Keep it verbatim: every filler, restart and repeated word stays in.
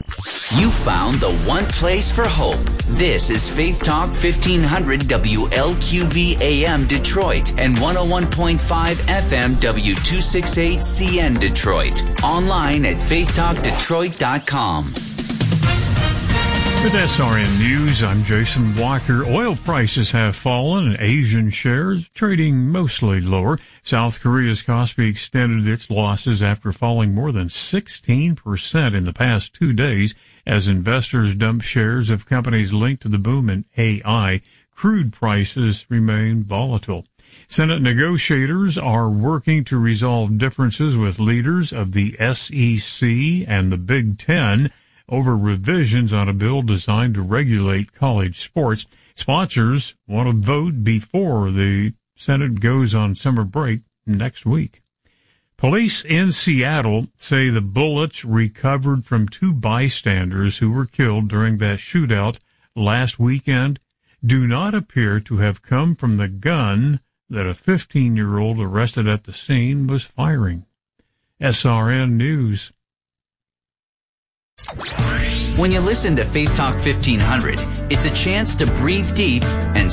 You found the one place for hope. This is Faith Talk fifteen hundred W L Q V A M Detroit and one oh one point five F M W two sixty-eight C N Detroit. Online at faith talk detroit dot com. With S R N News, I'm Jason Walker. Oil prices have fallen and Asian shares trading mostly lower. South Korea's Kospi extended its losses after falling more than sixteen percent in the past two days as investors dump shares of companies linked to the boom in A I. Crude prices remain volatile. Senate negotiators are working to resolve differences with leaders of the S E C and the Big Ten over revisions on a bill designed to regulate college sports. Sponsors want to vote before the Senate goes on summer break next week. Police in Seattle say the bullets recovered from two bystanders who were killed during that shootout last weekend do not appear to have come from the gun that a fifteen-year-old arrested at the scene was firing. S R N News. When you listen to Faith Talk fifteen hundred, it's a chance to breathe deep and